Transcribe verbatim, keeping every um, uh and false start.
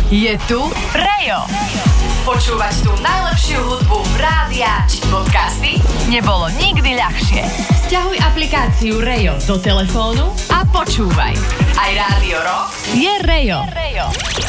Je tu Rejo. Počúvať tú najlepšiu hudbu rádia či podcasty nebolo nikdy ľahšie. Sťahuj aplikáciu Rejo do telefónu a počúvaj. Aj Rádio Rock je Rejo.